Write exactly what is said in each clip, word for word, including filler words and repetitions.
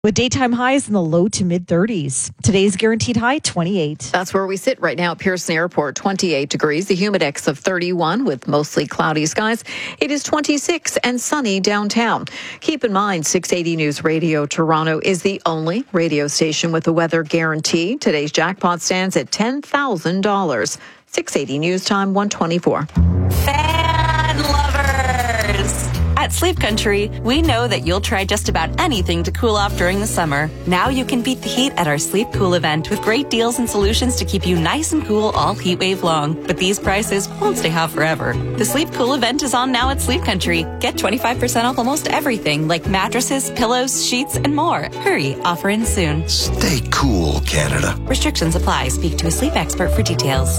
with daytime highs in the low to mid thirties. Today's guaranteed high, twenty-eight. That's where we sit right now at Pearson Airport, twenty-eight degrees. The humidex of thirty-one with mostly cloudy skies. It is twenty-six and sunny downtown. Keep in mind, six eighty News Radio Toronto is the only radio station with a weather guarantee. Today's jackpot stands at ten thousand dollars. six eighty News Time, one twenty-four. Fan lovers! At Sleep Country, we know that you'll try just about anything to cool off during the summer. Now you can beat the heat at our Sleep Cool event with great deals and solutions to keep you nice and cool all heat wave long. But these prices won't stay hot forever. The Sleep Cool event is on now at Sleep Country. Get twenty-five percent off almost everything like mattresses, pillows, sheets, and more. Hurry, offer in soon. Stay cool, Canada. Restrictions apply. Speak to a sleep expert for details.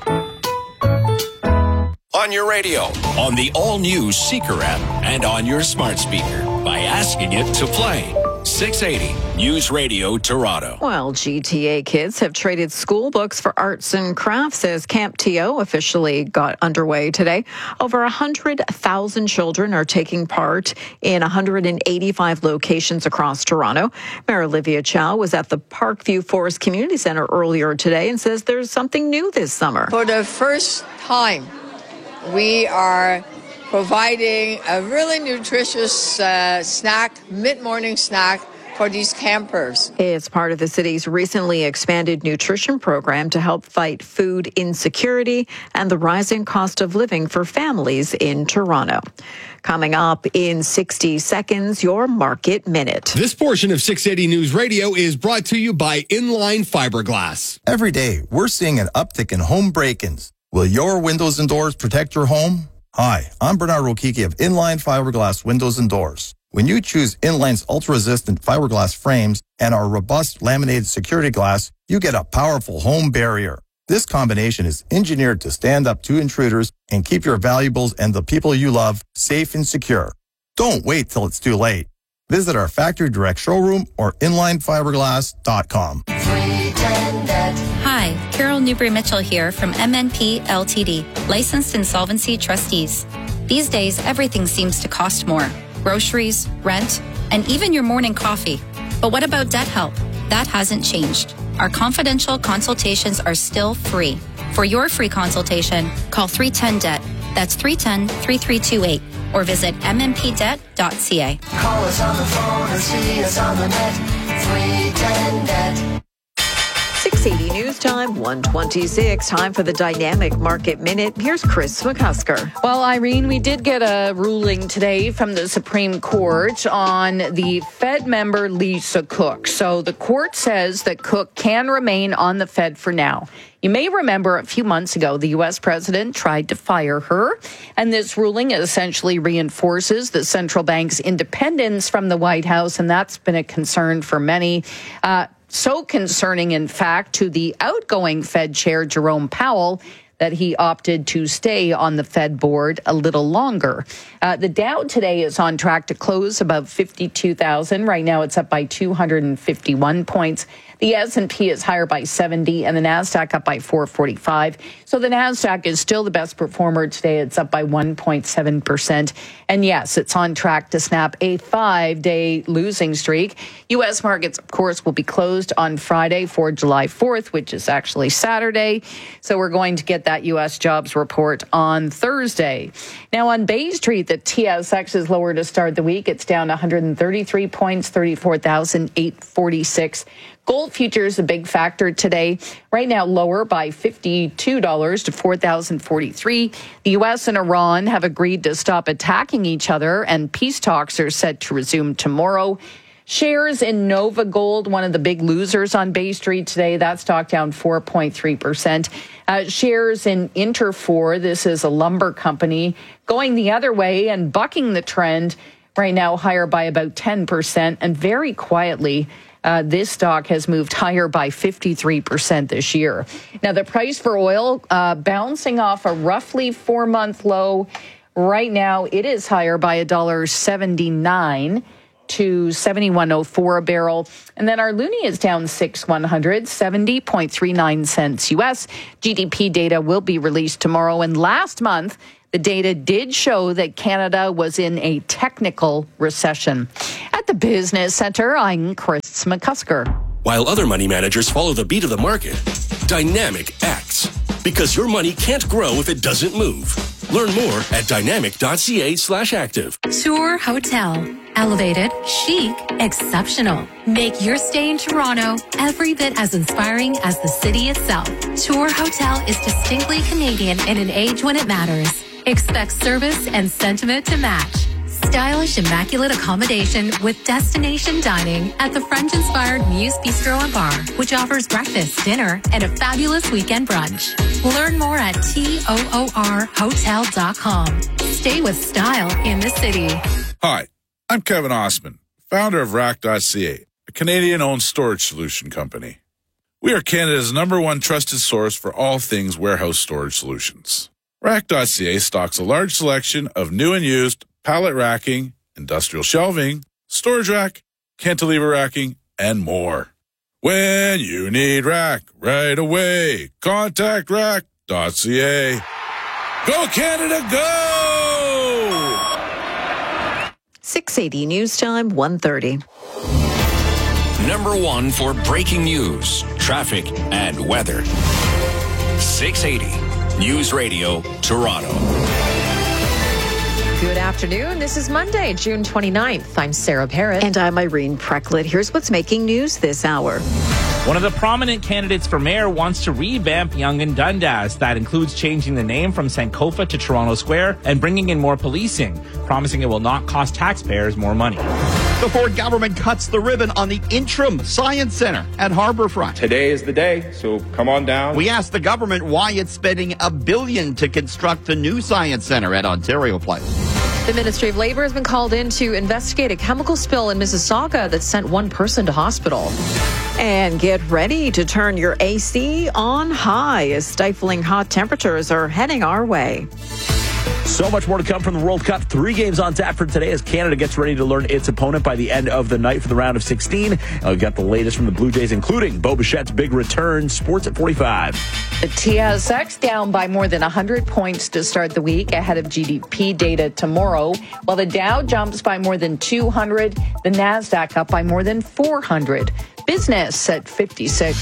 On your radio, on the all-new Seeker app, and on your smart speaker by asking it to play. six eighty News Radio Toronto. Well, G T A kids have traded school books for arts and crafts as Camp T O officially got underway today. Over one hundred thousand children are taking part in one hundred eighty-five locations across Toronto. Mayor Olivia Chow was at the Parkview Forest Community Centre earlier today and says there's something new this summer. For the first time, we are providing a really nutritious uh, snack, mid-morning snack for these campers. It's part of the city's recently expanded nutrition program to help fight food insecurity and the rising cost of living for families in Toronto. Coming up in sixty seconds, your Market Minute. This portion of six eighty News Radio is brought to you by Inline Fiberglass. Every day, we're seeing an uptick in home break-ins. Will your windows and doors protect your home? Hi, I'm Bernard Rokiki of Inline Fiberglass Windows and Doors. When you choose Inline's ultra-resistant fiberglass frames and our robust laminated security glass, you get a powerful home barrier. This combination is engineered to stand up to intruders and keep your valuables and the people you love safe and secure. Don't wait till it's too late. Visit our factory direct showroom or inline fiberglass dot com. Hi, Carol Newbury-Mitchell here from M N P L T D, licensed insolvency trustees. These days, everything seems to cost more. Groceries, rent, and even your morning coffee. But what about debt help? That hasn't changed. Our confidential consultations are still free. For your free consultation, call three one zero D E B T. That's three one zero, three three two eight. Or visit m m p debt dot c a. Call us on the phone or see us on the net. three one zero D E B T. six eighty News Time, one twenty-six. Time for the Dynamic Market Minute. Here's Chris McCusker. Well, Irene, we did get a ruling today from the Supreme Court on the Fed member Lisa Cook. So the court says that Cook can remain on the Fed for now. You may remember a few months ago, the U S president tried to fire her, and this ruling essentially reinforces the central bank's independence from the White House, and that's been a concern for many. Uh, so concerning, in fact, to the outgoing Fed chair, Jerome Powell, that he opted to stay on the Fed board a little longer. Uh, the Dow today is on track to close above fifty-two thousand. Right now it's up by two hundred fifty-one points. The S and P is higher by seventy, and the NASDAQ up by four forty-five. So the NASDAQ is still the best performer today. It's up by one point seven percent. And yes, it's on track to snap a five-day losing streak. U S markets, of course, will be closed on Friday for July fourth, which is actually Saturday. So we're going to get that U S jobs report on Thursday. Now on Bay Street, the T S X is lower to start the week. It's down one hundred thirty-three points, thirty-four thousand eight hundred forty-six. Gold futures a big factor today. Right now lower by fifty-two dollars to four thousand forty-three. The U S and Iran have agreed to stop attacking each other, and peace talks are set to resume tomorrow. Shares in Nova Gold, one of the big losers on Bay Street today, that stock down four point three percent. Uh, shares in Interfor, this is a lumber company, going the other way and bucking the trend. Right now higher by about ten percent, and very quietly, Uh, this stock has moved higher by fifty-three percent this year. Now, the price for oil uh, bouncing off a roughly four-month low. Right now, it is higher by one dollar seventy-nine to seventy-one oh four a barrel. And then our loonie is down six one hundred, seventy point three nine cents U S. G D P data will be released tomorrow. And last month, The data did show that Canada was in a technical recession. At the Business Center, I'm Chris McCusker. While other money managers follow the beat of the market, Dynamic acts. Because your money can't grow if it doesn't move. Learn more at dynamic.ca slash active. Tour Hotel. Elevated, chic, exceptional. Make your stay in Toronto every bit as inspiring as the city itself. Tour Hotel is distinctly Canadian in an age when it matters. Expect service and sentiment to match. Stylish, immaculate accommodation with destination dining at the French-inspired Muse Bistro and Bar, which offers breakfast, dinner, and a fabulous weekend brunch. Learn more at toor hotel dot com. Stay with style in the city. Hi, I'm Kevin Osman, founder of rack dot c a, a Canadian-owned storage solution company. We are Canada's number one trusted source for all things warehouse storage solutions. rack dot c a stocks a large selection of new and used pallet racking, industrial shelving, storage rack, cantilever racking, and more. When you need rack right away, contact rack dot c a. Go Canada, go! six eighty News Time, one thirty. Number one for breaking news, traffic, and weather. six eighty News Radio, Toronto. Good afternoon. This is Monday, June twenty-ninth. I'm Sarah Parrott. And I'm Irene Precklett. Here's what's making news this hour. One of the prominent candidates for mayor wants to revamp Yonge and Dundas. That includes changing the name from Sankofa to Toronto Square and bringing in more policing, promising it will not cost taxpayers more money. The Ford government cuts the ribbon on the interim science center at Harbourfront. Today is the day, so come on down. We asked the government why it's spending a billion to construct the new science center at Ontario Place. The Ministry of Labour has been called in to investigate a chemical spill in Mississauga that sent one person to hospital. And get ready to turn your A C on high as stifling hot temperatures are heading our way. So much more to come from the World Cup. Three games on tap for today as Canada gets ready to learn its opponent by the end of the night for the round of sixteen. And we've got the latest from the Blue Jays, including Bo Bichette's big return. Sports at forty-five. The T S X down by more than one hundred points to start the week ahead of G D P data tomorrow, while the Dow jumps by more than two hundred, the NASDAQ up by more than four hundred. Business at fifty-six.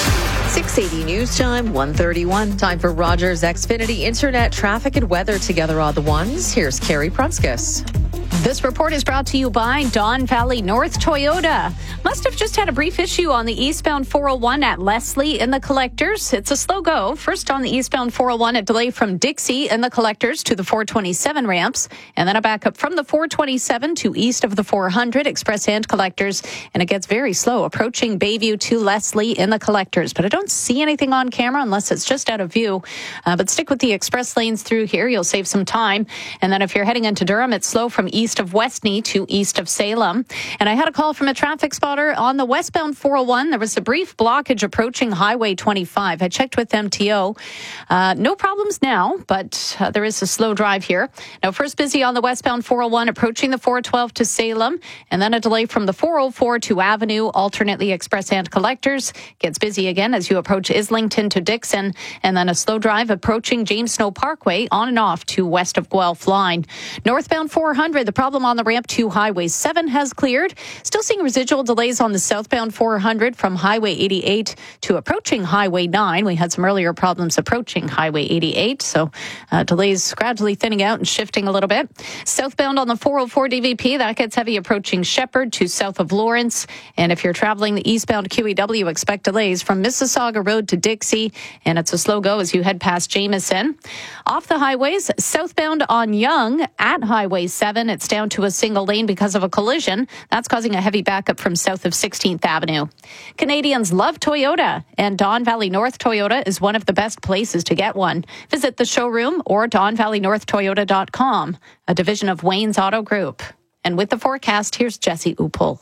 six eighty News Time, one thirty-one. Time for Rogers Xfinity Internet traffic and weather together on the ones. Here's Carrie Prunskis. This report is brought to you by Don Valley North Toyota. Must have just had a brief issue on the eastbound four oh one at Leslie in the collectors. It's a slow go. First on the eastbound four oh one, a delay from Dixie in the collectors to the four twenty-seven ramps, and then a backup from the four twenty-seven to east of the four hundred express and collectors, and it gets very slow approaching Bayview to Leslie in the collectors. But I don't see anything on camera unless it's just out of view. Uh, but stick with the express lanes through here. You'll save some time. And then if you're heading into Durham, it's slow from east of Westney to east of Salem. And I had a call from a traffic spotter on the westbound four oh one. There was a brief blockage approaching Highway twenty-five. I checked with M T O. Uh, no problems now, but uh, there is a slow drive here. Now, first busy on the westbound four oh one approaching the four twelve to Salem, and then a delay from the four oh four to Avenue, alternately express and collectors. Gets busy again as you approach Islington to Dixon, and then a slow drive approaching James Snow Parkway on and off to west of Guelph Line. Northbound four hundred, the problem on the ramp to Highway seven has cleared. Still seeing residual delays on the southbound four hundred from Highway eighty-eight to approaching Highway nine. We had some earlier problems approaching Highway eighty-eight, so uh, delays gradually thinning out and shifting a little bit. Southbound on the four oh four D V P, that gets heavy approaching Shepherd to south of Lawrence. And if you're traveling the eastbound Q E W, expect delays from Mississauga Road to Dixie, and it's a slow go as you head past Jameson. Off the highways, southbound on Yonge at Highway seven, it's down to a single lane because of a collision. That's causing a heavy backup from south of sixteenth Avenue. Canadians love Toyota, and Don Valley North Toyota is one of the best places to get one. Visit the showroom or don valley north toyota dot com, a division of Wayne's Auto Group. And with the forecast, here's Jesse Upol.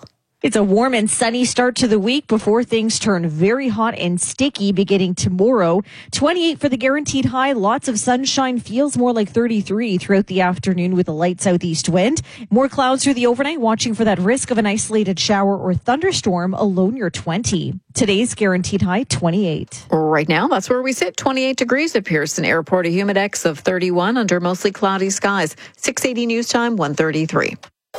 It's a warm and sunny start to the week before things turn very hot and sticky beginning tomorrow. twenty-eight for the guaranteed high. Lots of sunshine. Feels more like thirty-three throughout the afternoon with a light southeast wind. More clouds through the overnight, watching for that risk of an isolated shower or thunderstorm, a low near twenty. Today's guaranteed high, twenty-eight. Right now, that's where we sit, twenty-eight degrees at Pearson Airport, a humidex of thirty-one under mostly cloudy skies. six eighty news time, one thirty-three.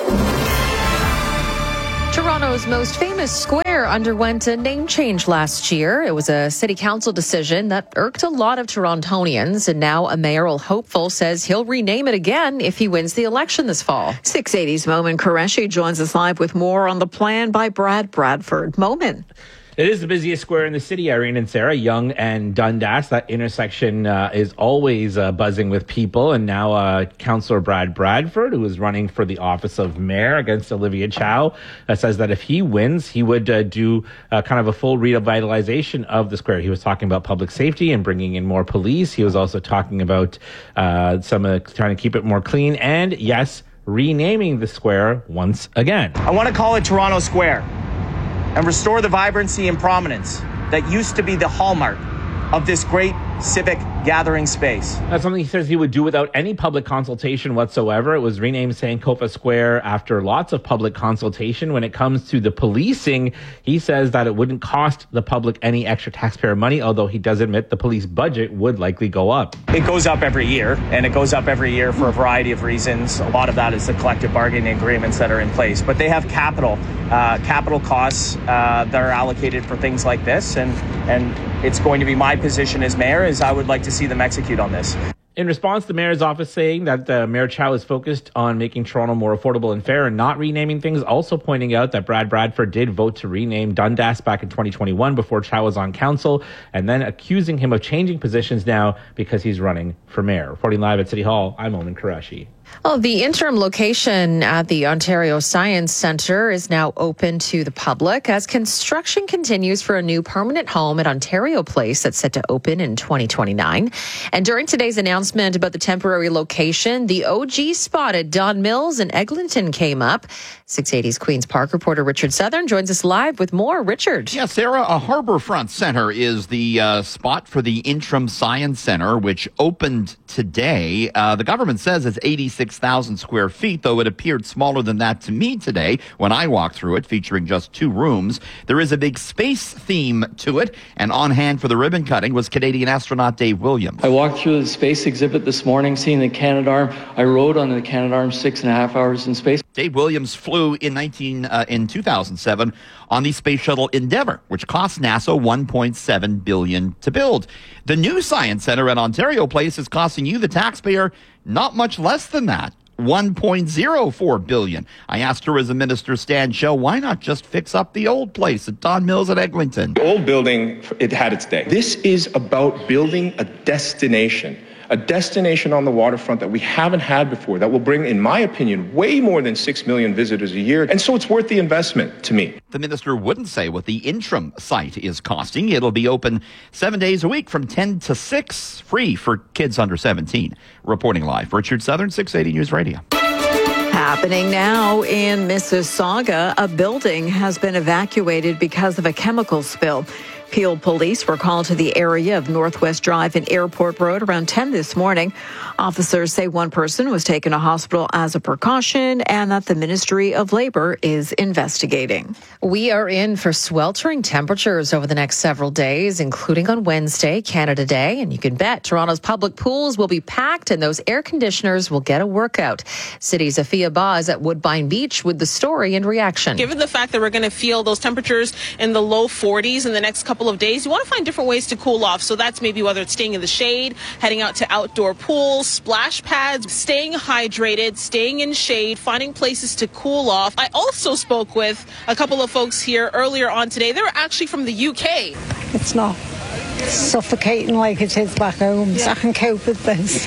Toronto's most famous square underwent a name change last year. It was a city council decision that irked a lot of Torontonians, and now a mayoral hopeful says he'll rename it again if he wins the election this fall. six eighty's Momin Qureshi joins us live with more on the plan by Brad Bradford. Momin. It is the busiest square in the city, Irene and Sarah. Yonge and Dundas. That intersection uh, is always uh, buzzing with people. And now uh, Councillor Brad Bradford, who is running for the office of mayor against Olivia Chow, uh, says that if he wins, he would uh, do uh, kind of a full revitalization of the square. He was talking about public safety and bringing in more police. He was also talking about uh, some uh, trying to keep it more clean. And yes, renaming the square once again. I want to call it Toronto Square and restore the vibrancy and prominence that used to be the hallmark of this great civic gathering space. That's something he says he would do without any public consultation whatsoever. It was renamed Sankofa Square after lots of public consultation. When it comes to the policing, he says that it wouldn't cost the public any extra taxpayer money, although he does admit the police budget would likely go up. It goes up every year, and it goes up every year for a variety of reasons. A lot of that is the collective bargaining agreements that are in place, but they have capital, uh, capital costs uh, that are allocated for things like this, and, and it's going to be my position as mayor is I would like to see them execute on this. In response, the mayor's office saying that uh, Mayor Chow is focused on making Toronto more affordable and fair and not renaming things, also pointing out that Brad Bradford did vote to rename Dundas back in twenty twenty-one before Chow was on council, and then accusing him of changing positions now because he's running for mayor. Reporting live at City Hall, I'm Momin Qureshi. Well, the interim location at the Ontario Science Centre is now open to the public as construction continues for a new permanent home at Ontario Place that's set to open in twenty twenty-nine. And during today's announcement about the temporary location, the O G spot at Don Mills in Eglinton came up. six eighty's Queen's Park reporter Richard Southern joins us live with more. Richard. Yeah, Sarah, a Harbourfront Centre is the uh, spot for the interim Science Centre, which opened today. Uh, the government says it's eighty-six thousand square feet, though it appeared smaller than that to me today when I walked through it, featuring just two rooms. There is a big space theme to it, and on hand for the ribbon cutting was Canadian astronaut Dave Williams. I walked through the space exhibit this morning, seeing the Canadarm. I rode on the Canadarm six and a half hours in space. Dave Williams flew in nineteen uh, in two thousand seven on the Space Shuttle Endeavour, which cost NASA one point seven billion dollars to build. The new Science Centre at Ontario Place is costing you, the taxpayer, not much less than that. one point zero four billion dollars. I asked Tourism Minister Stan Show, why not just fix up the old place at Don Mills at Eglinton? The old building, it had its day. This is about building a destination. A destination on the waterfront that we haven't had before, that will bring, in my opinion, way more than six million visitors a year. And so it's worth the investment to me. The minister wouldn't say what the interim site is costing. It'll be open seven days a week from ten to six, free for kids under seventeen. Reporting live, Richard Southern, six eighty News Radio. Happening now in Mississauga, a building has been evacuated because of a chemical spill. Peel police were called to the area of Northwest Drive and Airport Road around ten this morning. Officers say one person was taken to hospital as a precaution and that the Ministry of Labor is investigating. We are in for sweltering temperatures over the next several days, including on Wednesday, Canada Day. And you can bet Toronto's public pools will be packed and those air conditioners will get a workout. City's Afia Ba is at Woodbine Beach with the story and reaction. Given the fact that we're going to feel those temperatures in the low forties in the next couple of days, you want to find different ways to cool off. So that's maybe whether it's staying in the shade, heading out to outdoor pools, splash pads, staying hydrated, staying in shade, finding places to cool off. I also spoke with a couple of folks here earlier on today. They were actually from the U K. It's not suffocating like it is back home, so I can cope with this.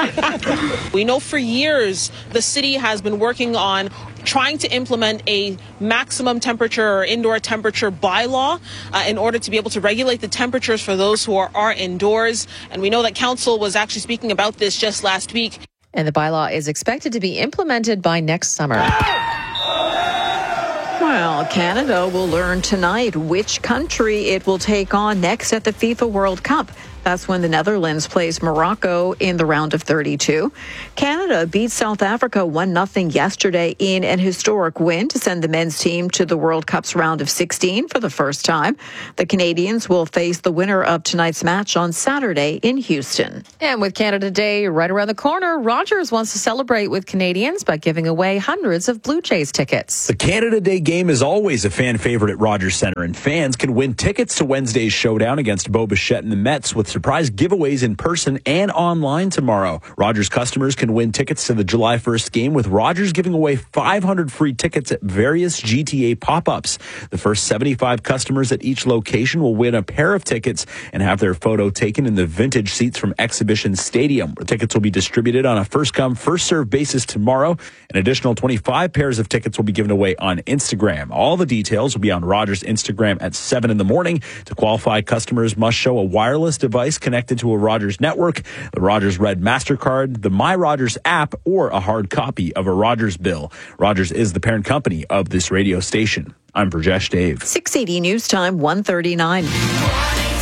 We know for years the city has been working on trying to implement a maximum temperature or indoor temperature bylaw uh, in order to be able to regulate the temperatures for those who are, are indoors. And we know that council was actually speaking about this just last week. And the bylaw is expected to be implemented by next summer. Well, Well, Canada will learn tonight which country it will take on next at the FIFA World Cup. That's when the Netherlands plays Morocco in the round of thirty-two. Canada beat South Africa one nothing yesterday in an historic win to send the men's team to the World Cup's round of sixteen for the first time. The Canadians will face the winner of tonight's match on Saturday in Houston. And with Canada Day right around the corner, Rogers wants to celebrate with Canadians by giving away hundreds of Blue Jays tickets. The Canada Day game is always a fan favorite at Rogers Centre, and fans can win tickets to Wednesday's showdown against Bo Bichette and the Mets with surprise giveaways in person and online tomorrow. Rogers customers can win tickets to the July first game, with Rogers giving away five hundred free tickets at various G T A pop-ups. The first seventy-five customers at each location will win a pair of tickets and have their photo taken in the vintage seats from Exhibition Stadium. The tickets will be distributed on a first-come, first-served basis tomorrow. An additional twenty-five pairs of tickets will be given away on Instagram. All the details will be on Rogers Instagram at seven in the morning. To qualify, customers must show a wireless device connected to a Rogers network, the Rogers Red MasterCard, the My Rogers app, or a hard copy of a Rogers bill. Rogers is the parent company of this radio station. I'm Brajesh Dave. six eighty News Time, one thirty-nine.